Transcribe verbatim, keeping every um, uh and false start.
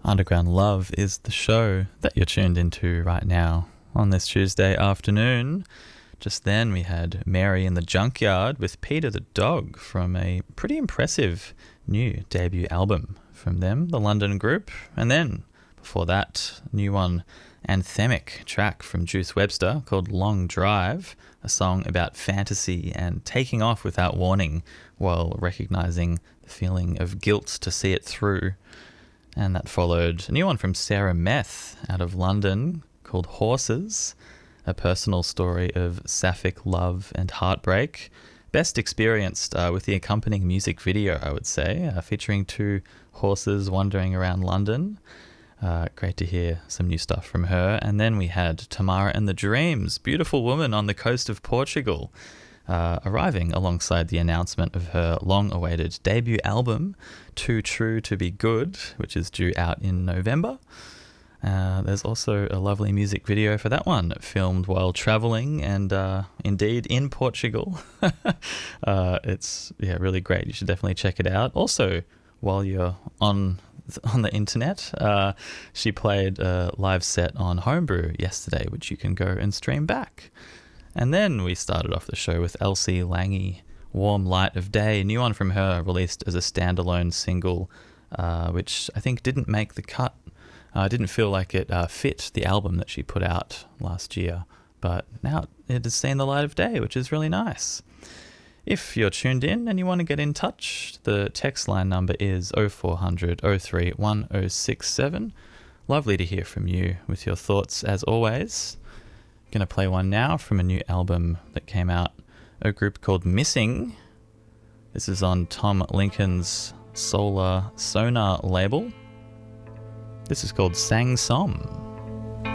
Underground Love is the show that you're tuned into right now on this Tuesday afternoon. Just then we had Mary in the Junkyard with Peter the Dog from a pretty impressive new debut album from them, the London group. And then before that, a new one, anthemic track from Juice Webster called Long Drive, a song about fantasy and taking off without warning while recognising the feeling of guilt to see it through. And that followed a new one from Sarah Meth out of London called Horses, a personal story of sapphic love and heartbreak, best experienced uh, with the accompanying music video, I would say, uh, featuring two horses wandering around London. Uh, great to hear some new stuff from her. And then we had Tamara and the Dreams, beautiful woman on the coast of Portugal, Uh, arriving alongside the announcement of her long-awaited debut album, Too True to Be Good, which is due out in November. Uh, there's also a lovely music video for that one, filmed while travelling and uh, indeed in Portugal. uh, it's yeah really great. You should definitely check it out. Also, while you're on on the internet, uh, she played a live set on Homebrew yesterday, which you can go and stream back. And then we started off the show with Elsie Lange, Warm Light of Day, a new one from her released as a standalone single, uh, which I think didn't make the cut. I uh, didn't feel like it uh, fit the album that she put out last year, but now it has seen the light of day, which is really nice. If you're tuned in and you want to get in touch, the text line number is oh four hundred, oh three, one oh six seven. Lovely to hear from you with your thoughts as always. Going to play one now from a new album that came out, a group called Missing. This is on Tom Lincoln's Solar Sonar label. This is called Sang Som.